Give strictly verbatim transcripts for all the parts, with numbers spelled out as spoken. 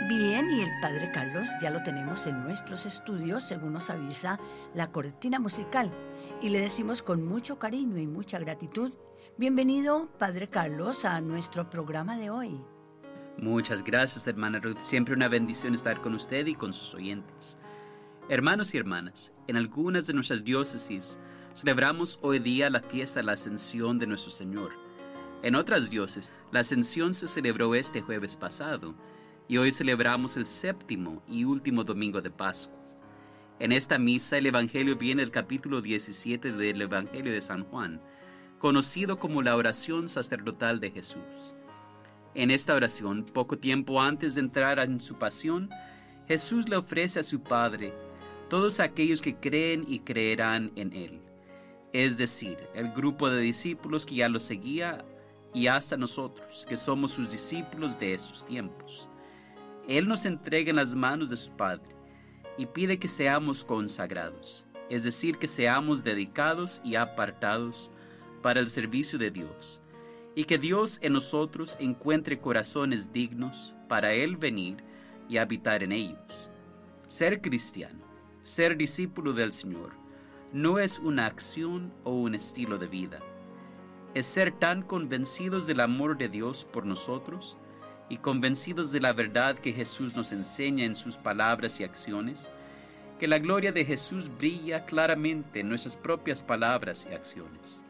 Bien, y el Padre Carlos ya lo tenemos en nuestros estudios, según nos avisa la cortina musical. Y le decimos con mucho cariño y mucha gratitud, bienvenido, Padre Carlos, a nuestro programa de hoy. Muchas gracias, hermana Ruth. Siempre una bendición estar con usted y con sus oyentes. Hermanos y hermanas, en algunas de nuestras diócesis celebramos hoy día la fiesta de la Ascensión de nuestro Señor. En otras diócesis, la Ascensión se celebró este jueves pasado, y hoy celebramos el séptimo y último domingo de Pascua. En esta misa el Evangelio viene del capítulo diecisiete del Evangelio de San Juan, conocido como la oración sacerdotal de Jesús. En esta oración, poco tiempo antes de entrar en su pasión, Jesús le ofrece a su Padre todos aquellos que creen y creerán en Él, es decir, el grupo de discípulos que ya lo seguía y hasta nosotros, que somos sus discípulos de estos tiempos. Él nos entrega en las manos de su Padre y pide que seamos consagrados, es decir, que seamos dedicados y apartados para el servicio de Dios, y que Dios en nosotros encuentre corazones dignos para Él venir y habitar en ellos. Ser cristiano, ser discípulo del Señor, no es una acción o un estilo de vida. Es ser tan convencidos del amor de Dios por nosotros y convencidos de la verdad que Jesús nos enseña en sus palabras y acciones, que la gloria de Jesús brilla claramente en nuestras propias palabras y acciones.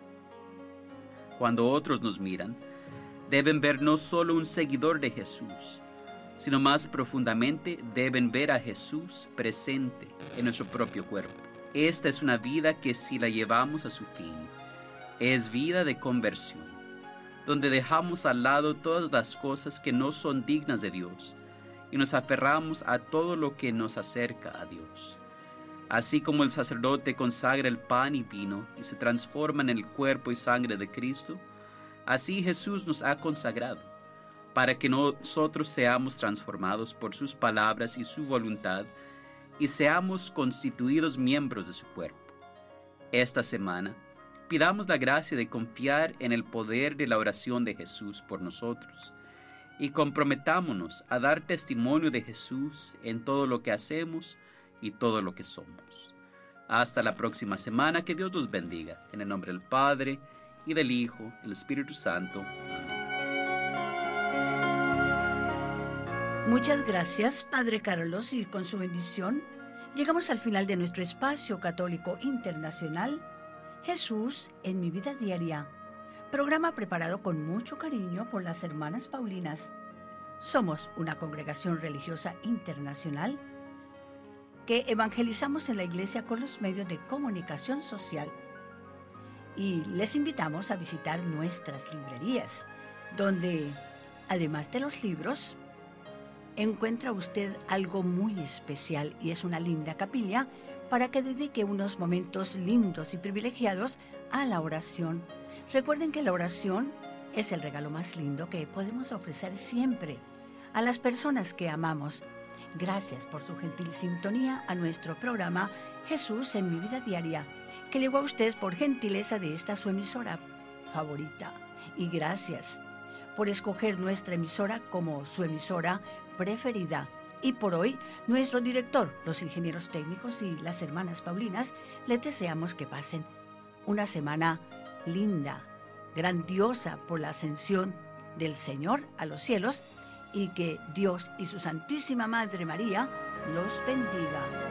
Cuando otros nos miran, deben ver no solo un seguidor de Jesús, sino más profundamente deben ver a Jesús presente en nuestro propio cuerpo. Esta es una vida que, si la llevamos a su fin, es vida de conversión, donde dejamos al lado todas las cosas que no son dignas de Dios y nos aferramos a todo lo que nos acerca a Dios. Así como el sacerdote consagra el pan y vino y se transforman en el cuerpo y sangre de Cristo, así Jesús nos ha consagrado, para que nosotros seamos transformados por sus palabras y su voluntad y seamos constituidos miembros de su cuerpo. Esta semana, pidamos la gracia de confiar en el poder de la oración de Jesús por nosotros y comprometámonos a dar testimonio de Jesús en todo lo que hacemos y todo lo que somos. Hasta la próxima semana, que Dios los bendiga. En el nombre del Padre, y del Hijo, y del Espíritu Santo. Amén. Muchas gracias, Padre Carlos, y con su bendición llegamos al final de nuestro espacio católico internacional Jesús en mi vida diaria, programa preparado con mucho cariño por las hermanas Paulinas. Somos una congregación religiosa internacional que evangelizamos en la iglesia con los medios de comunicación social. Y les invitamos a visitar nuestras librerías, donde, además de los libros, encuentra usted algo muy especial, y es una linda capilla para que dedique unos momentos lindos y privilegiados a la oración. Recuerden que la oración es el regalo más lindo que podemos ofrecer siempre a las personas que amamos. Gracias por su gentil sintonía a nuestro programa Jesús en mi vida diaria, que llegó a ustedes por gentileza de esta su emisora favorita. Y gracias por escoger nuestra emisora como su emisora preferida. Y por hoy, nuestro director, los ingenieros técnicos y las hermanas Paulinas, les deseamos que pasen una semana linda, grandiosa por la ascensión del Señor a los cielos, y que Dios y su Santísima Madre María los bendiga.